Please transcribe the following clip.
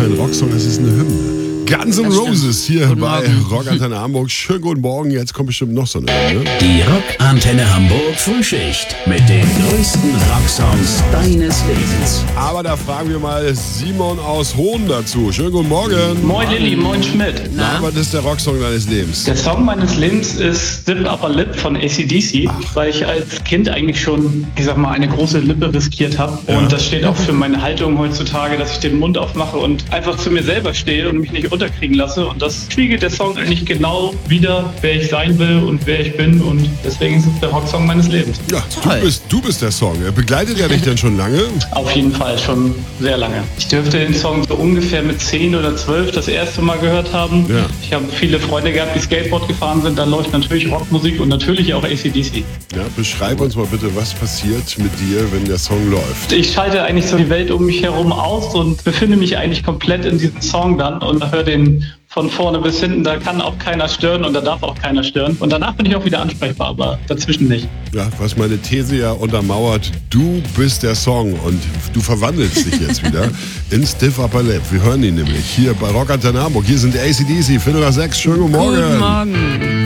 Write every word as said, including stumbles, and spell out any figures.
kein Rocksong, das ist eine Hymne. Guns N' Roses hier Guten bei Morgen. Rockantenne Hamburg. Schönen guten Morgen, jetzt kommt bestimmt noch so eine Hymne. Die Rockantenne Hamburg Frühschicht mit den größten Rocksongs deines Lebens. Aber da fragen wir mal Simon aus Hohn dazu. Schönen guten Morgen. Moin Lilly, moin Schmidt. Na, was ist der Rocksong deines Lebens? Der Song meines Lebens ist Stiff Upper Lip von A C D C, weil ich als Kind eigentlich schon, ich sag mal, eine große Lippe riskiert habe. Ja. Und das steht auch für meine Haltung heutzutage, dass ich den Mund aufmache und einfach zu mir selber stehe und mich nicht unterkriegen lasse. Und das spiegelt der Song eigentlich genau wider, wer ich sein will und wer ich bin. Und deswegen ist es der Rocksong meines Lebens. Ja, Toll. du bist, du bist der Song. Begleitet er dich denn schon lange? Auf jeden Fall schon sehr lange. Ich dürfte den Song so ungefähr mit zehn oder zwölf das erste Mal gehört haben. Ja. Ich habe viele Freunde gehabt, die Skateboard gefahren sind. Da läuft natürlich Rockmusik und natürlich auch A C D C. Ja, beschreib uns mal bitte, was passiert mit dir, wenn der Song läuft. Ich schalte eigentlich so die Welt um mich herum aus und befinde mich eigentlich komplett in diesem Song dann und höre den von vorne bis hinten. Da kann auch keiner stören und da darf auch keiner stören. Und danach bin ich auch wieder ansprechbar, aber dazwischen nicht. Ja, was meine These ja untermauert, du bist der Song und du verwandelst dich jetzt wieder in Stiff Upper Lip. Wir hören ihn nämlich hier bei Rockantenne Hamburg. Hier sind die A C D C, Viertel nach sechs. Schönen guten Morgen. Guten Morgen.